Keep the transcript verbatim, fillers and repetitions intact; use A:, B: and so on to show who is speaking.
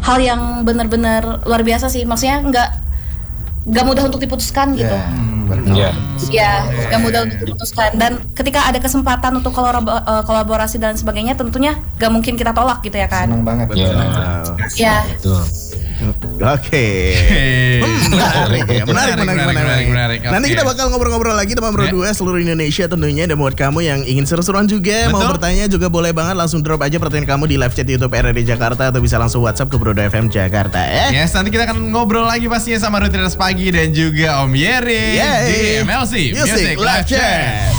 A: hal yang benar-benar luar biasa sih. Maksudnya nggak nggak mudah untuk diputuskan gitu.
B: Iya.
A: Ya, nggak mudah untuk diputuskan. Dan ketika ada kesempatan untuk kolab- uh, kolaborasi dan sebagainya, tentunya nggak mungkin kita tolak gitu ya kan.
C: Senang banget.
B: Iya.
A: Ya.
B: Betul.
D: Oke. Hmm, menarik ya. Menarik, menarik, menarik. menarik. Nanti kita bakal ngobrol-ngobrol lagi teman Bro dua seluruh Indonesia tentunya. Dan buat kamu yang ingin seru-seruan juga, mau bertanya juga boleh banget, langsung drop aja pertanyaan kamu di live chat YouTube R R D Jakarta atau bisa langsung WhatsApp ke Bro dua F M Jakarta ya.
E: Yes, nanti kita akan ngobrol lagi pastinya sama Rutinitas Pagi dan juga Om Yeri
D: Yeay.
E: di M L C
D: Music
E: Music
D: Live
E: Live Chat.
D: Chat.